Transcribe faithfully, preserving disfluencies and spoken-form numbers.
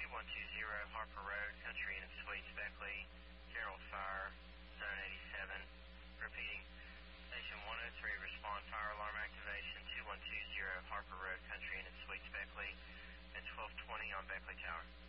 two one two zero Harper Road, Country Inn and Suites, Beckley. General Fire, Zone eighty-seven. Repeating. Station one oh three, respond fire alarm activation, two one two zero Harper Road, Country Inn and Suites, Beckley, at twelve twenty on Beckley Tower.